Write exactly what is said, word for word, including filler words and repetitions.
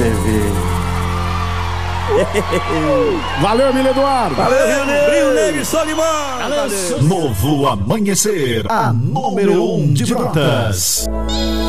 você ver. Valeu, Emílio Eduardo. Valeu, Rio Negro. Rio Negro e Solimar. Novo Amanhecer, a número um de Brotas.